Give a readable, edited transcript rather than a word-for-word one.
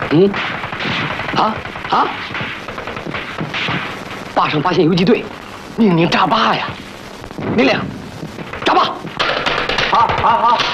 嗯，坝上发现游击队，命令炸坝呀！命令，炸坝！ 好。